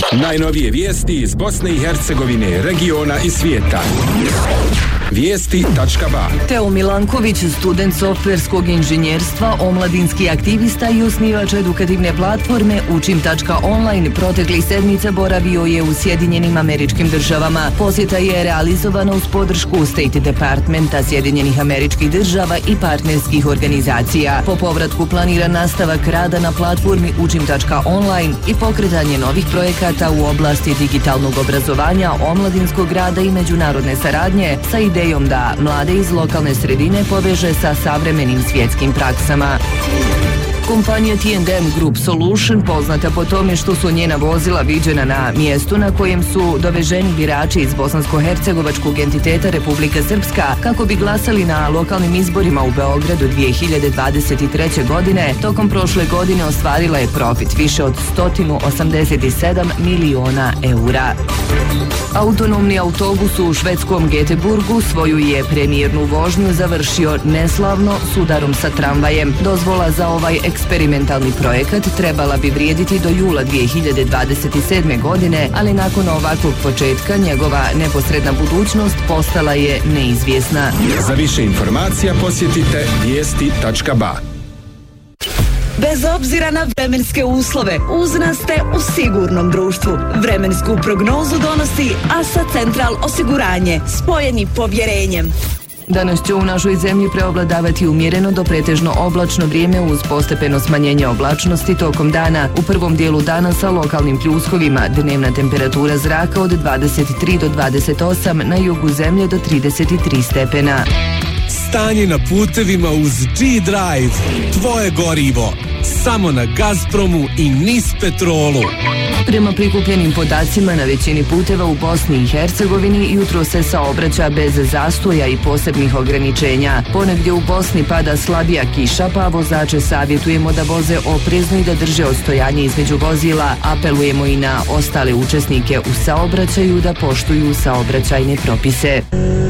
Najnovije vijesti iz Bosne i Hercegovine, regiona i svijeta. Vijesti.ba. Teo Milanković, student softverskog inženjerstva, omladinski aktivista i osnivač edukativne platforme Učim.online, proteklih sedmica boravio je u Sjedinjenim Američkim Državama. Posjeta je realizovana uz podršku State Departmenta Sjedinjenih Američkih Država i partnerskih organizacija. Po povratku planira nastavak rada na platformi Učim.online i pokretanje novih projekata u oblasti digitalnog obrazovanja, omladinskog rada i međunarodne saradnje sa idejom da mlade iz lokalne sredine poveže sa savremenim svjetskim praksama. Kompanija T&M Group Solution, poznata po tome što su njena vozila viđena na mjestu na kojem su doveženi birači iz bosansko-hercegovačkog entiteta Republika Srpska kako bi glasali na lokalnim izborima u Beogradu 2023. godine, tokom prošle godine ostvarila je profit više od 187 miliona eura. Autonomni autobus u švedskom Göteborgu svoju je premijernu vožnju završio neslavno s udarom sa tramvajem. Dozvola za ovaj eksperimentalni projekat trebala bi vrijediti do jula 2027. godine, ali nakon ovakvog početka njegova neposredna budućnost postala je neizvjesna. Za više informacija posjetite vijesti.ba. Bez obzira na vremenske uslove, uz nas ste u sigurnom društvu. Vremensku prognozu donosi ASA Central osiguranje, spojeni povjerenjem. Danas će u našoj zemlji preovladavati umjereno do pretežno oblačno vrijeme uz postepeno smanjenje oblačnosti tokom dana. U prvom dijelu dana sa lokalnim pljuskovima, dnevna temperatura zraka od 23 do 28, na jugu zemlje do 33 stepena. Stanje na putevima uz G-Drive, tvoje gorivo, samo na Gazpromu i NIS Petrolu. Prema prikupljenim podacima na većini puteva u Bosni i Hercegovini jutro se saobraća bez zastoja i posebnih ograničenja. Ponegdje u Bosni pada slabija kiša, pa vozače savjetujemo da voze oprezno i da drže odstojanje između vozila. Apelujemo i na ostale učesnike u saobraćaju da poštuju saobraćajne propise.